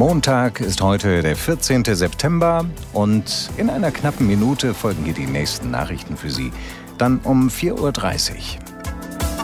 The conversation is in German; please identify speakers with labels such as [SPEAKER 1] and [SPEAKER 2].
[SPEAKER 1] Montag ist heute der 14. September und in einer knappen Minute folgen hier die nächsten Nachrichten für Sie. Dann um 4:30 Uhr.